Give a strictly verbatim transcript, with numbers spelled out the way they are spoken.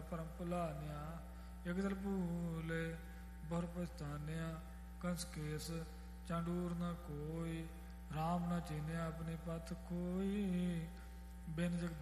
ਭਰਮ ਭੁਲਾਨਿਆ। ਇੱਕ ਦਿਲ ਭੂਲੇ ਬਹੁਰ ਪਛਤਾਨਿਆ। ਕੰਸ ਕੇਸ ਚਾਂਡੂਰ ਨ ਕੋਈ, ਰਾਮ ਨ ਚੀਨਿਆ ਆਪਣੀ ਪਤ ਕੋਈ। ਬਿਨ ਜਗ